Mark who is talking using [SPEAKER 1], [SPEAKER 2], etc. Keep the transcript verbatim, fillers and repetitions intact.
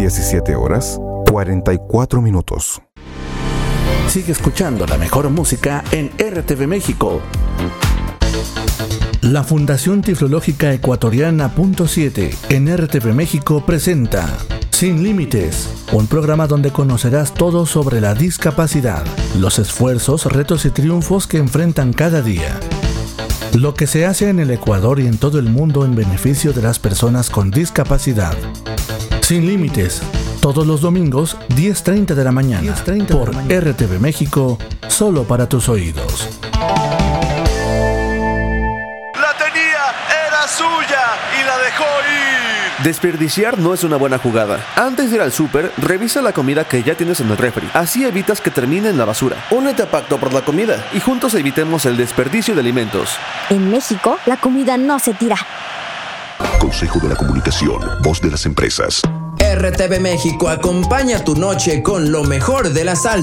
[SPEAKER 1] diecisiete horas, cuarenta y cuatro minutos.
[SPEAKER 2] Sigue escuchando la mejor música en R T V México. La Fundación Tiflológica Ecuatoriana Punto siete en R T V México presenta Sin Límites, un programa donde conocerás todo sobre la discapacidad, los esfuerzos, retos y triunfos que enfrentan cada día. Lo que se hace en el Ecuador y en todo el mundo en beneficio de las personas con discapacidad. Sin Límites, todos los domingos, diez treinta de la mañana, por R T V México, solo para tus oídos.
[SPEAKER 3] La tenía, era suya y la dejó ir.
[SPEAKER 4] Desperdiciar no es una buena jugada. Antes de ir al súper, revisa la comida que ya tienes en el refri. Así evitas que termine en la basura. Únete a Pacto por la Comida y juntos evitemos el desperdicio de alimentos.
[SPEAKER 5] En México, la comida no se tira.
[SPEAKER 6] Consejo de la Comunicación, voz de las empresas.
[SPEAKER 7] R T V México acompaña tu noche con lo mejor de la salsa.